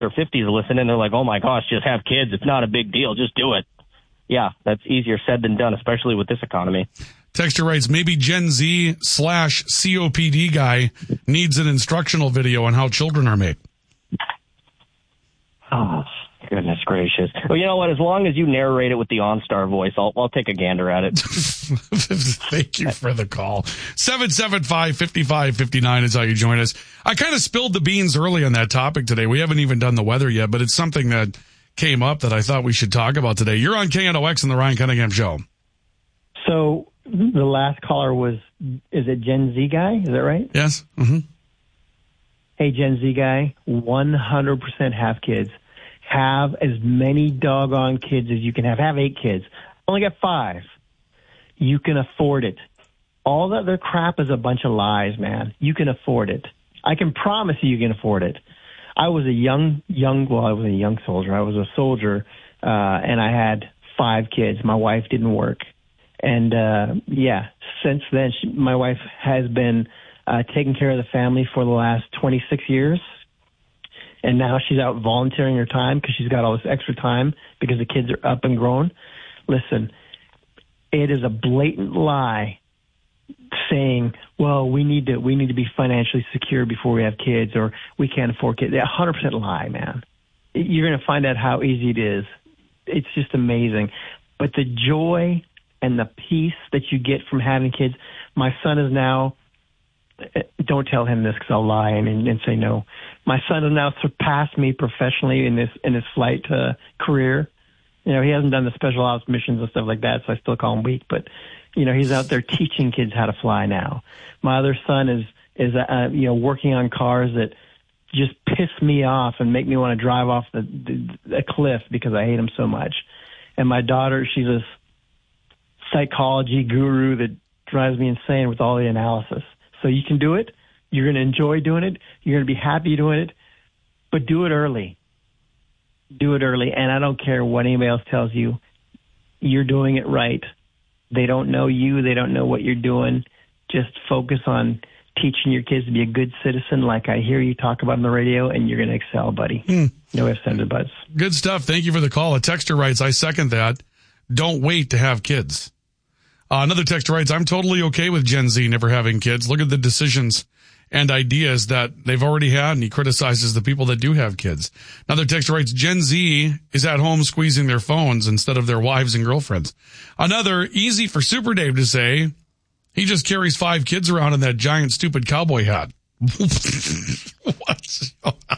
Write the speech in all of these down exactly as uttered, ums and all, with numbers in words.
or fifties listening. They're like, oh, my gosh, just have kids. It's not a big deal. Just do it. Yeah, that's easier said than done, especially with this economy. Texter writes, maybe Gen Z slash C O P D guy needs an instructional video on how children are made. Oh, goodness gracious. Well, you know what? As long as you narrate it with the OnStar voice, I'll, I'll take a gander at it. Thank you for the call. seven seven five, five five five nine is how you join us. I kind of spilled the beans early on that topic today. We haven't even done the weather yet, but it's something that came up that I thought we should talk about today. You're on K N O X and the Ryan Cunningham Show. So the last caller was, is it Gen Z guy? Is that right? Yes. Mm-hmm. Hey, Gen Z guy, one hundred percent have kids. Have as many doggone kids as you can have. Have eight kids. Only got five. You can afford it. All the other crap is a bunch of lies, man. You can afford it. I can promise you you can afford it. I was a young, young, well, I was a young soldier. I was a soldier, uh, and I had five kids. My wife didn't work. And, uh, yeah, since then, she, my wife has been uh, taking care of the family for the last twenty-six years. And now she's out volunteering her time because she's got all this extra time because the kids are up and grown. Listen, it is a blatant lie saying, well, we need to we need to be financially secure before we have kids, or we can't afford kids. one hundred percent lie, man. You're going to find out how easy it is. It's just amazing. But the joy and the peace that you get from having kids, my son is now, don't tell him this because I'll lie and, and say no. My son has now surpassed me professionally in this in his flight uh, career. You know, he hasn't done the special ops missions and stuff like that, so I still call him weak. But, you know, he's out there teaching kids how to fly now. My other son is, is uh, you know, working on cars that just piss me off and make me want to drive off the, the, the cliff because I hate them so much. And my daughter, she's a psychology guru that drives me insane with all the analysis. So you can do it. You're going to enjoy doing it. You're going to be happy doing it. But do it early. Do it early. And I don't care what anybody else tells you. You're doing it right. They don't know you. They don't know what you're doing. Just focus on teaching your kids to be a good citizen like I hear you talk about on the radio, and you're going to excel, buddy. Mm. No ifs, ands, or buts. Good stuff. Thank you for the call. A texter writes, I second that. Don't wait to have kids. Uh, another texter writes, I'm totally okay with Gen Z never having kids. Look at the decisions and ideas that they've already had, and he criticizes the people that do have kids. Another texter writes, Gen Z is at home squeezing their phones instead of their wives and girlfriends. Another, easy for Super Dave to say, he just carries five kids around in that giant stupid cowboy hat. What?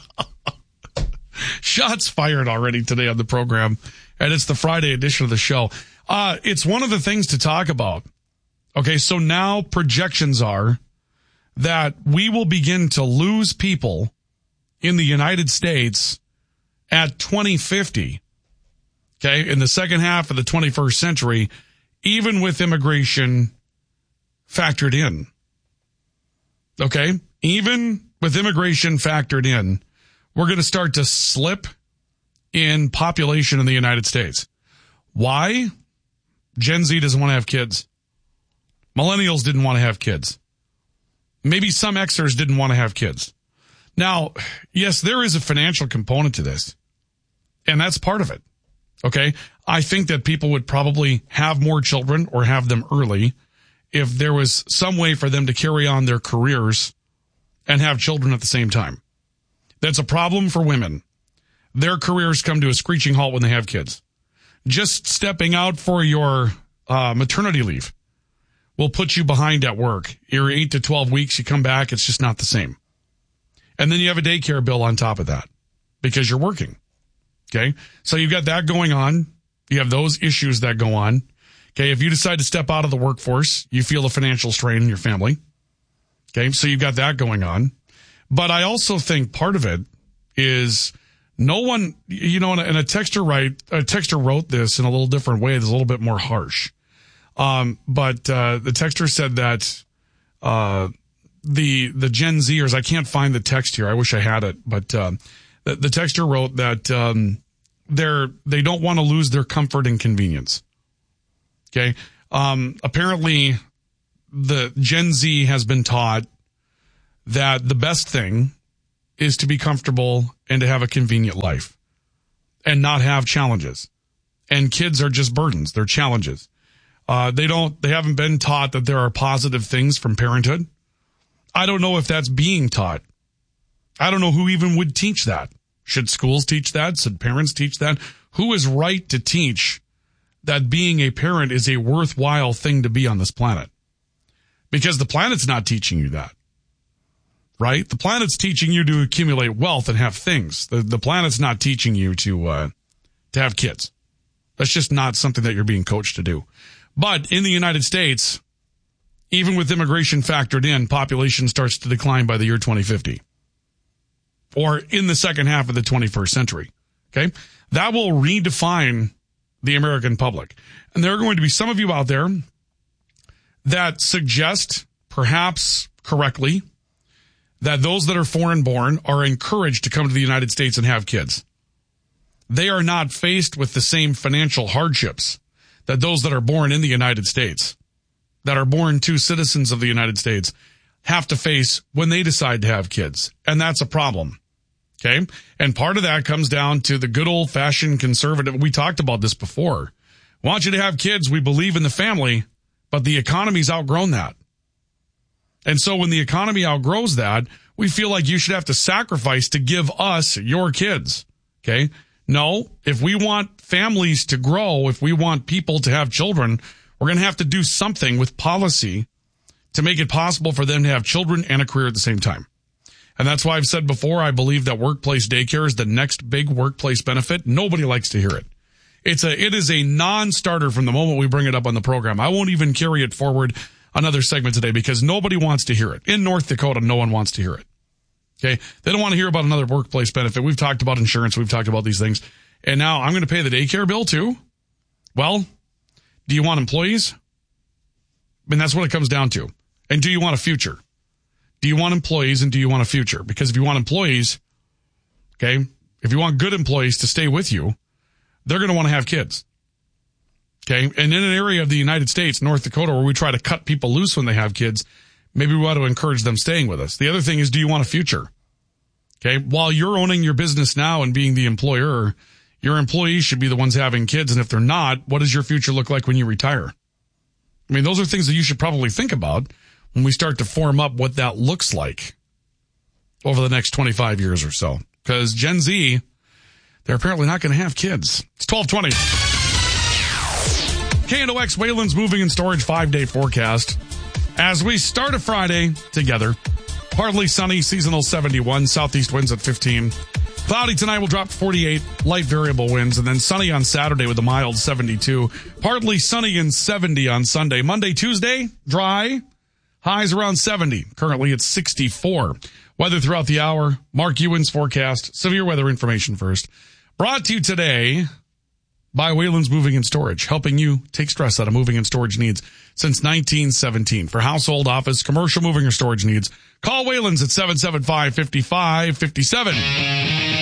Shots fired already today on the program, and it's the Friday edition of the show. Uh, it's one of the things to talk about. Okay, so now projections are that we will begin to lose people in the United States at twenty fifty. Okay, in the second half of the twenty-first century, even with immigration factored in. Okay, even with immigration factored in, we're going to start to slip in population in the United States. Why? Gen Z doesn't want to have kids. Millennials didn't want to have kids. Maybe some Xers didn't want to have kids. Now, yes, there is a financial component to this, and that's part of it. Okay? I think that people would probably have more children or have them early if there was some way for them to carry on their careers and have children at the same time. That's a problem for women. Their careers come to a screeching halt when they have kids. Just stepping out for your uh, maternity leave will put you behind at work. You're eight to twelve weeks, you come back, it's just not the same. And then you have a daycare bill on top of that because you're working. Okay? So you've got that going on. You have those issues that go on. Okay? If you decide to step out of the workforce, you feel a financial strain in your family. Okay? So you've got that going on. But I also think part of it is no one, you know, and a texter write, a texter wrote this in a little different way. It's a little bit more harsh. Um, but, uh, the texter said that, uh, the, the Gen Zers, I can't find the text here. I wish I had it, but, uh, the, the texter wrote that, um, they're, they don't want to lose their comfort and convenience. Okay. Um, apparently the Gen Z has been taught that the best thing is to be comfortable and to have a convenient life and not have challenges. And kids are just burdens. They're challenges. Uh, they don't, they haven't been taught that there are positive things from parenthood. I don't know if that's being taught. I don't know who even would teach that. Should schools teach that? Should parents teach that? Who is right to teach that being a parent is a worthwhile thing to be on this planet? Because the planet's not teaching you that, right? The planet's teaching you to accumulate wealth and have things. The, the planet's not teaching you to, uh, to have kids. That's just not something that you're being coached to do. But in the United States, even with immigration factored in, population starts to decline by the year twenty fifty. Or in the second half of the twenty-first century. Okay? That will redefine the American public. And there are going to be some of you out there that suggest, perhaps correctly, that those that are foreign born are encouraged to come to the United States and have kids. They are not faced with the same financial hardships that those that are born in the United States, that are born to citizens of the United States, have to face when they decide to have kids. And that's a problem. Okay? And part of that comes down to the good old-fashioned conservative. We talked about this before. We want you to have kids. We believe in the family, but the economy's outgrown that. And so when the economy outgrows that, we feel like you should have to sacrifice to give us your kids. Okay? No, if we want families to grow, if we want people to have children, we're going to have to do something with policy to make it possible for them to have children and a career at the same time. And that's why I've said before, I believe that workplace daycare is the next big workplace benefit. Nobody likes to hear it. It's a, it is a non-starter from the moment we bring it up on the program. I won't even carry it forward another segment today because nobody wants to hear it. In North Dakota, no one wants to hear it. Okay. They don't want to hear about another workplace benefit. We've talked about insurance. We've talked about these things. And now I'm going to pay the daycare bill too. Well, do you want employees? I mean, that's what it comes down to. And do you want a future? Do you want employees and do you want a future? Because if you want employees, okay, if you want good employees to stay with you, they're going to want to have kids. Okay. And in an area of the United States, North Dakota, where we try to cut people loose when they have kids, maybe we want to encourage them staying with us. The other thing is, do you want a future? Okay. While you're owning your business now and being the employer, your employees should be the ones having kids. And if they're not, what does your future look like when you retire? I mean, those are things that you should probably think about when we start to form up what that looks like over the next twenty-five years or so. Because Gen Z, they're apparently not going to have kids. It's twelve twenty. K N O X Wayland's Moving and Storage five-day forecast. As we start a Friday together, partly sunny, seasonal seventy-one, southeast winds at fifteen. Cloudy tonight will drop to forty-eight, light variable winds, and then sunny on Saturday with a mild seventy-two. Partly sunny and seventy on Sunday. Monday, Tuesday, dry. Highs around seventy. Currently it's sixty-four. Weather throughout the hour. Mark Ewan's forecast. Severe weather information first. Brought to you today by Wayland's Moving and Storage, helping you take stress out of moving and storage needs since nineteen seventeen. For household, office, commercial moving or storage needs, call Wayland's at seven seven five, five five five seven.